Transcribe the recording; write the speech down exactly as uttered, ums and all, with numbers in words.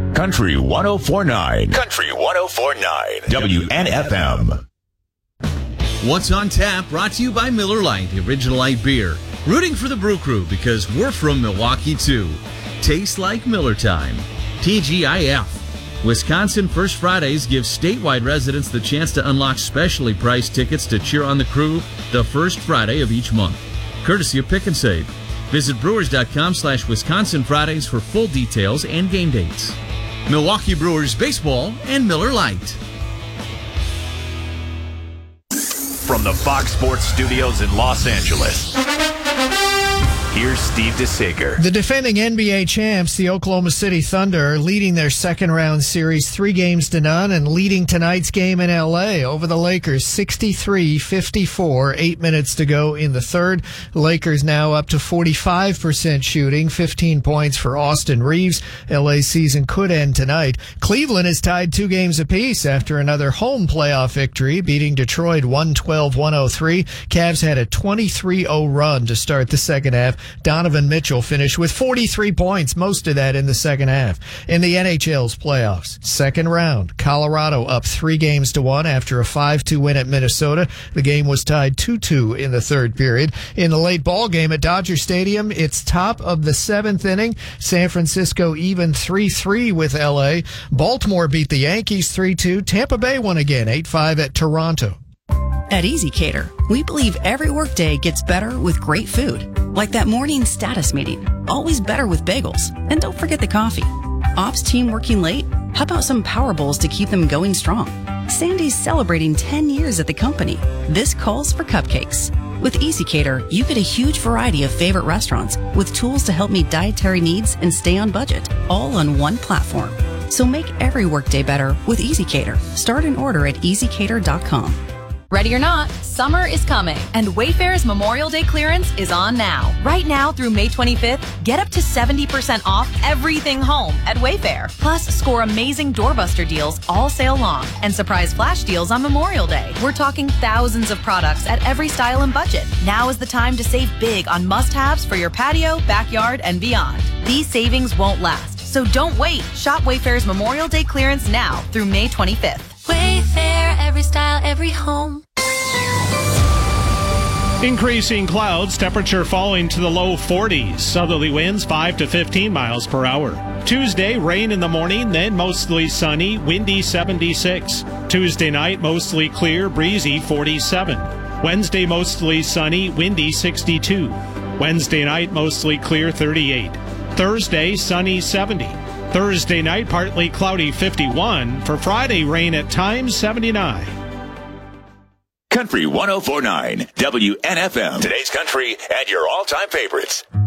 Country one oh four point nine. Country one oh four point nine. W N F M. What's on Tap brought to you by Miller Lite, the original light beer. Rooting for the Brew Crew because we're from Milwaukee too. Tastes like Miller time. T G I F. Wisconsin First Fridays gives statewide residents the chance to unlock specially priced tickets to cheer on the Crew the first Friday of each month. Courtesy of Pick and Save. Visit brewers.com slash Wisconsin Fridays for full details and game dates. Milwaukee Brewers Baseball and Miller Lite. From the Fox Sports Studios in Los Angeles, here's Steve DeSager. The defending N B A champs, the Oklahoma City Thunder, are leading their second round series three games to none and leading tonight's game in L A over the Lakers sixty-three fifty-four. Eight minutes to go in the third. The Lakers now up to forty-five percent shooting, fifteen points for Austin Reeves. L A season could end tonight. Cleveland is tied two games apiece after another home playoff victory, beating Detroit one twelve one oh three. Cavs had a twenty-three oh run to start the second half. Donovan Mitchell finished with forty-three points, most of that in the second half. In the N H L's playoffs, second round, Colorado up three games to one after a five two win at Minnesota. The game was tied two two in the third period. In the late ball game at Dodger Stadium, it's top of the seventh inning. San Francisco even three three with L A. Baltimore beat the Yankees three two. Tampa Bay won again, eight five at Toronto. At EasyCater, we believe every workday gets better with great food. Like that morning status meeting, always better with bagels. And don't forget the coffee. Ops team working late? How about some Power Bowls to keep them going strong? Sandy's celebrating ten years at the company. This calls for cupcakes. With EasyCater, you get a huge variety of favorite restaurants with tools to help meet dietary needs and stay on budget, all on one platform. So make every workday better with EasyCater. Start an order at easy cater dot com. Ready or not, summer is coming, and Wayfair's Memorial Day clearance is on now. Right now through May twenty-fifth, get up to seventy percent off everything home at Wayfair. Plus, score amazing doorbuster deals all sale long and surprise flash deals on Memorial Day. We're talking thousands of products at every style and budget. Now is the time to save big on must-haves for your patio, backyard, and beyond. These savings won't last, so don't wait. Shop Wayfair's Memorial Day clearance now through May twenty-fifth. Wayfair, every style, every home. Increasing clouds, temperature falling to the low forties. Southerly winds five to fifteen miles per hour. Tuesday, rain in the morning, then mostly sunny, windy seventy-six. Tuesday night, mostly clear, breezy forty-seven. Wednesday, mostly sunny, windy sixty-two. Wednesday night, mostly clear thirty-eight. Thursday, sunny seventy. Thursday night, partly cloudy fifty-one. For Friday, rain at times seventy-nine. Country one oh four point nine. W N F M. Today's country and your all-time favorites.